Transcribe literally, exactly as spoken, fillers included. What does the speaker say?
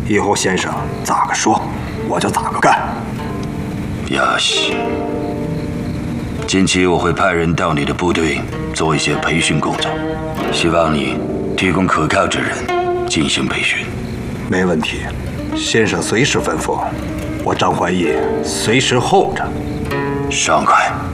以后先生咋个说，我就咋个干。 亚西，近期我会派人到你的部队做一些培训工作，希望你提供可靠之人进行培训。 没问题，先生随时吩咐，我张怀义随时候着。 爽快。